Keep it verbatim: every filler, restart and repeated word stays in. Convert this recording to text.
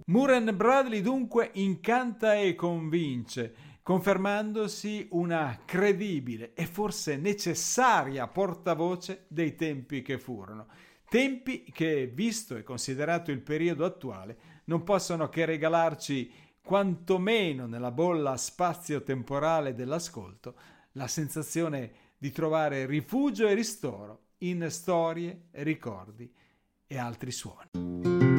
Murray Bradley dunque incanta e convince, confermandosi una credibile e forse necessaria portavoce dei tempi che furono. Tempi che, visto e considerato il periodo attuale, non possono che regalarci, quantomeno nella bolla spazio-temporale dell'ascolto, la sensazione di trovare rifugio e ristoro in storie, ricordi e altri suoni.